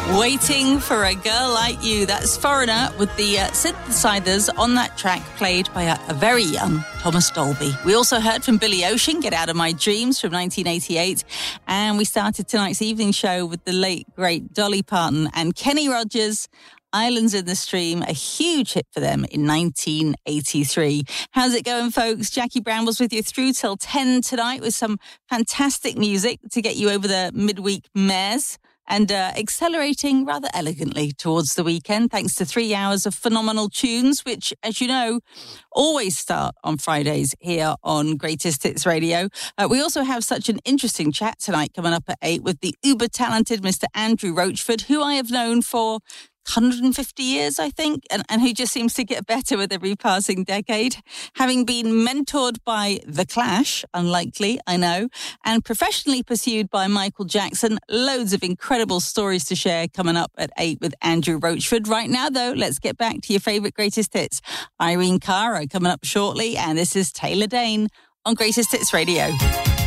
Waiting for a Girl Like You. That's Foreigner with the synthesizers on that track played by a very young Thomas Dolby. We also heard from Billy Ocean, Get Out of My Dreams from 1988. And we started tonight's evening show with the late, great Dolly Parton and Kenny Rogers, Islands in the Stream, a huge hit for them in 1983. How's it going, folks? Jackie Brown was with you through till 10 tonight with some fantastic music to get you over the midweek mares and accelerating rather elegantly towards the weekend, thanks to 3 hours of phenomenal tunes, which, as you know, always start on Fridays here on Greatest Hits Radio. We also have such an interesting chat tonight coming up at 8 with the uber-talented Mr. Andrew Roachford, who I have known for 150 years, I think, and who just seems to get better with every passing decade. Having been mentored by The Clash, unlikely, I know, and professionally pursued by Michael Jackson. Loads of incredible stories to share coming up at 8 with Andrew Roachford. Right now, though, let's get back to your favourite Greatest Hits. Irene Cara coming up shortly, and this is Taylor Dayne on Greatest Hits Radio.